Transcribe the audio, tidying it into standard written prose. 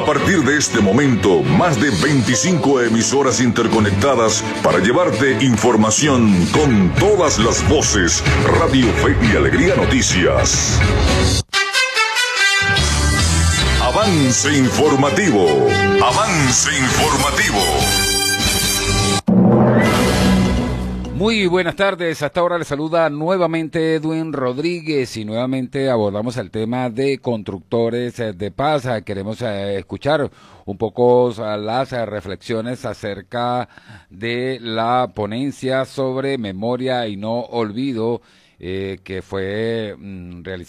partir de este momento, más de 25 emisoras interconectadas para llevarte información con todas las voces. Radio Fe y Alegría Noticias. Avance informativo. Avance informativo. Muy buenas tardes, hasta ahora le saluda nuevamente Edwin Rodríguez y nuevamente abordamos el tema de constructores de paz. Queremos escuchar un poco las reflexiones acerca de la ponencia sobre memoria y no olvido que fue realizada